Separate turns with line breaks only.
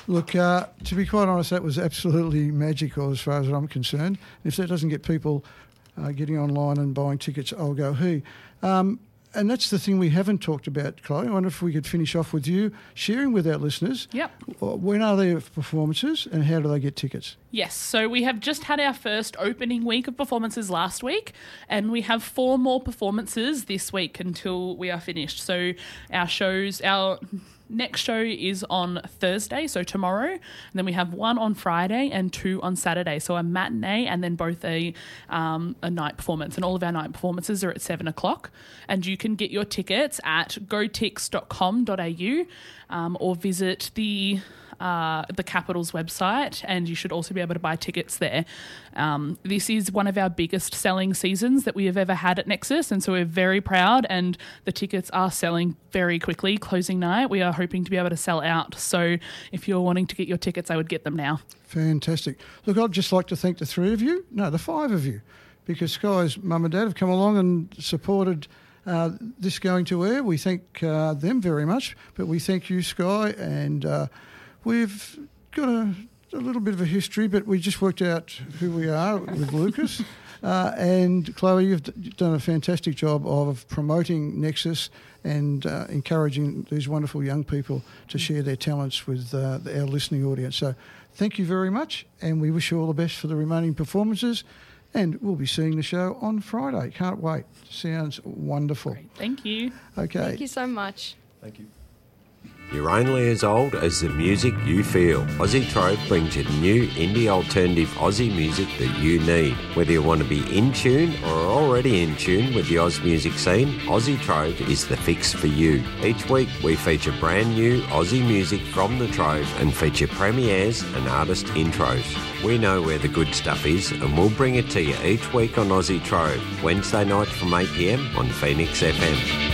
Look, to be quite honest, that was absolutely magical as far as I'm concerned. If that doesn't get people getting online and buying tickets, I'll go he. And that's the thing we haven't talked about, Chloe. I wonder if we could finish off with you sharing with our listeners.
Yep.
When are their performances and how do they get tickets?
Yes, so we have just had our first opening week of performances last week, and we have 4 more performances this week until we are finished. So our next show is on Thursday, so tomorrow. And then we have 1 on Friday and 2 on Saturday. So a matinee and then both a night performance. And all of our night performances are at 7 o'clock. And you can get your tickets at gotix.com.au or visit the Capital's website, and you should also be able to buy tickets there. This is one of our biggest selling seasons that we have ever had at Nexus, and so we're very proud, and the tickets are selling very quickly. Closing night, we are hoping to be able to sell out. So if you're wanting to get your tickets, I would get them now.
Fantastic. Look, I'd just like to thank the 5 of you, because Sky's mum and dad have come along and supported this going to air. We thank them very much, but we thank you, Sky, and we've got a little bit of a history, but we just worked out who we are with Lucas. And Chloe, you've done a fantastic job of promoting Nexus and encouraging these wonderful young people to share their talents with our listening audience. So thank you very much, and we wish you all the best for the remaining performances. And we'll be seeing the show on Friday. Can't wait. Sounds wonderful.
Great. Thank you.
Okay.
Thank you so much.
Thank you.
You're only as old as the music you feel. Aussie Trove brings you new indie alternative Aussie music that you need. Whether you want to be in tune or are already in tune with the Oz music scene, Aussie Trove is the fix for you. Each week we feature brand new Aussie music from the Trove and feature premieres and artist intros. We know where the good stuff is, and we'll bring it to you each week on Aussie Trove, Wednesday night from 8 p.m. on Phoenix FM.